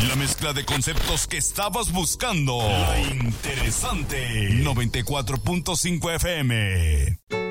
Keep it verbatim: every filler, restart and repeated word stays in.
La mezcla de conceptos que estabas buscando. La interesante. noventa y cuatro punto cinco F M.